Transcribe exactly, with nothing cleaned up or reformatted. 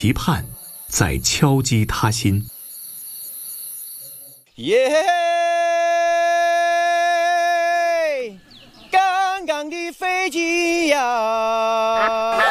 期盼在敲击他心。 耶！刚刚的飞机呀！